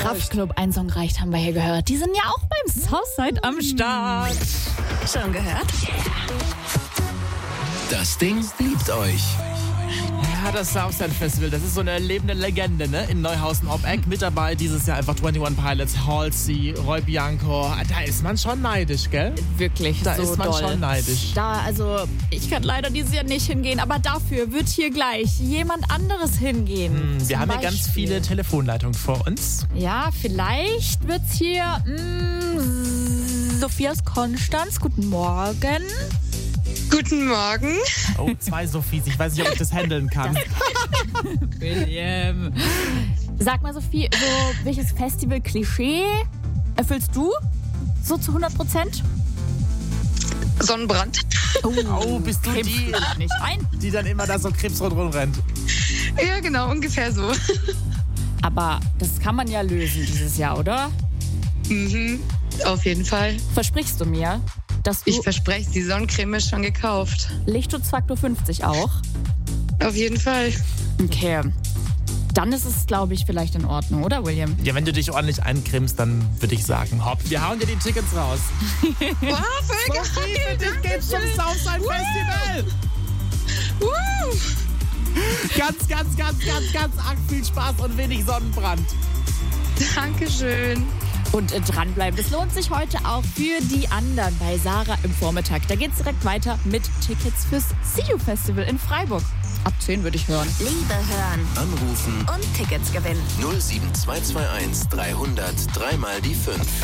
Kraftklub, ein Song reicht, haben wir hier gehört. Die sind ja auch beim Southside am Start. Schon gehört? Das Ding liebt euch. Ja, das Southside Festival, das ist so eine lebende Legende, ne? In Neuhausen-Ob-Eck. Mit dabei dieses Jahr einfach 21 Pilots, Halsey, Roy Bianco. Da ist man schon neidisch, gell? Wirklich, Da so ist man doll. schon neidisch. Ich kann leider dieses Jahr nicht hingehen, aber dafür wird hier gleich jemand anderes hingehen. Wir Zum haben ja ganz Beispiel. viele Telefonleitungen vor uns. Ja, vielleicht wird's hier Sophia aus Konstanz. Guten Morgen. Guten Morgen. Oh, 2 Sophies. Ich weiß nicht, ob ich das handeln kann. William. Sag mal, Sophie, so welches Festival-Klischee erfüllst du so zu 100%? Sonnenbrand. Oh, bist du die, Nicht ein. die dann immer da so krebsrot rumrennt? Ja, genau, ungefähr so. Aber das kann man ja lösen dieses Jahr, oder? Auf jeden Fall. Versprichst du mir, dass du Ich verspreche es, die Sonnencreme ist schon gekauft. Lichtschutzfaktor 50 auch? Auf jeden Fall. Okay. Dann ist es, glaube ich, vielleicht in Ordnung, oder, William? Ja, wenn du dich ordentlich eincremst, dann würde ich sagen, hopp, wir hauen dir die Tickets raus. Wow, voll Sophie, geil. für dich geht's zum Southside Festival. Woo. Ganz arg viel Spaß und wenig Sonnenbrand. Dankeschön. Und dranbleiben. Das lohnt sich heute auch für die anderen bei Sarah im Vormittag. Da geht's direkt weiter mit Tickets fürs See You Festival in Freiburg. Ab 10 würde ich hören. Liebe hören Anrufen und Tickets gewinnen. 07221 300 3 mal die 5.